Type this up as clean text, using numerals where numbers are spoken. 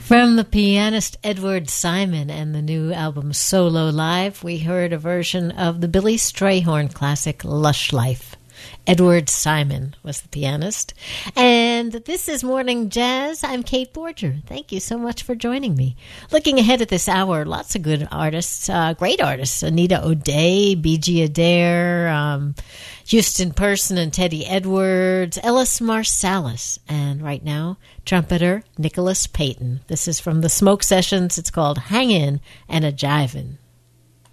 From the pianist Edward Simon and the new album Solo Live, we heard a version of the Billy Strayhorn classic Lush Life. Edward Simon was the pianist. And this is Morning Jazz. I'm Kate Borger. Thank you so much for joining me. Looking ahead at this hour, lots of good artists, great artists. Anita O'Day, B.G. Adair, Houston Person and Teddy Edwards, Ellis Marsalis, and right now, trumpeter Nicholas Payton. This is from the Smoke Sessions. It's called Hang In and a Jivin'.